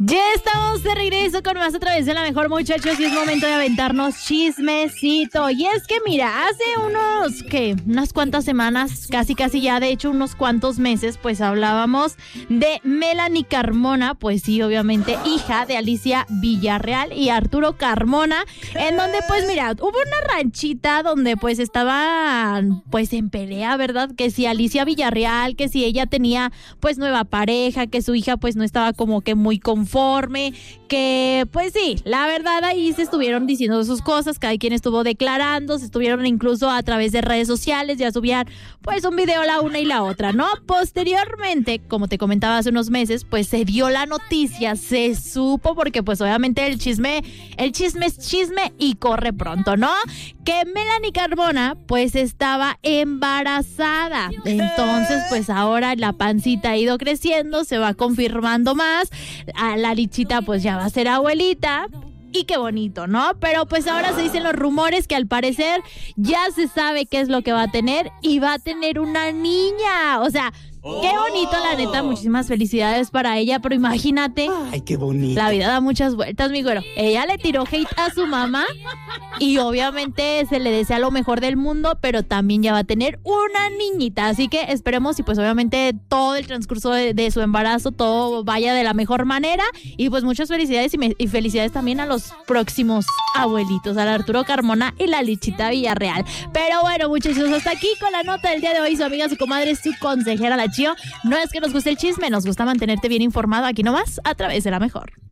Ya estamos de regreso con más a través de La Mejor, muchachos, y es momento de aventarnos chismecito. Y es que mira, hace unas cuantas semanas, casi ya, de hecho unos cuantos meses, pues hablábamos de Melanie Carmona, pues sí, obviamente hija de Alicia Villarreal y Arturo Carmona, en donde pues mira, hubo una ranchita donde pues estaban pues en pelea, ¿verdad? Que si Alicia Villarreal, que si ella tenía pues nueva pareja, que su hija pues no estaba como que muy conforme, que pues sí, la verdad ahí se estuvieron diciendo sus cosas, cada quien estuvo declarando, se estuvieron incluso a través de redes sociales, ya subían pues un video la una y la otra, ¿no? Posteriormente, como te comentaba hace unos meses, pues se dio la noticia, se supo, porque pues obviamente el chisme es chisme y corre pronto, ¿no? Que Melanie Carmona pues estaba embarazada, entonces pues ahora la pancita ha ido creciendo, se va confirmando más, a la Lichita pues ya va a ser abuelita. Y qué bonito, ¿no? Pero pues ahora se dicen los rumores que al parecer ya se sabe qué es lo que va a tener y va a tener una niña. O sea, qué bonito, la neta, muchísimas felicidades para ella, pero imagínate. Ay, qué bonito. La vida da muchas vueltas, mi güero. Ella le tiró hate a su mamá y obviamente se le desea lo mejor del mundo, pero también ya va a tener una niñita. Así que esperemos y pues obviamente todo el transcurso de su embarazo, todo vaya de la mejor manera. Y pues muchas felicidades y felicidades también a los próximos abuelitos, al Arturo Carmona y la Lichita Villarreal. Pero bueno, muchachos, hasta aquí con la nota del día de hoy. Su amiga, su comadre, su consejera, la Chio. No es que nos guste el chisme, nos gusta mantenerte bien informado aquí nomás a través de La Mejor.